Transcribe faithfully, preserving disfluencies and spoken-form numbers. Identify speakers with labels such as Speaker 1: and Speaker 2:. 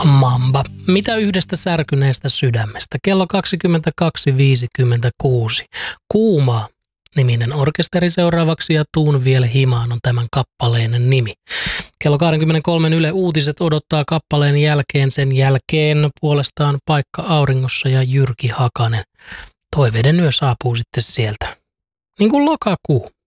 Speaker 1: Mamba. Mitä yhdestä särkyneestä sydämestä? Kello kaksikymmentäkaksi viisikymmentäkuusi. Kuumaa niminen orkesteri seuraavaksi ja Tuun viel himaan on tämän kappaleen nimi. Kello kaksikymmentäkolme Yle Uutiset odottaa kappaleen jälkeen. Sen jälkeen puolestaan Paikka auringossa ja Jyrki Hakanen. Toiveiden yö saapuu sitten sieltä. Niin kuin lokakuu.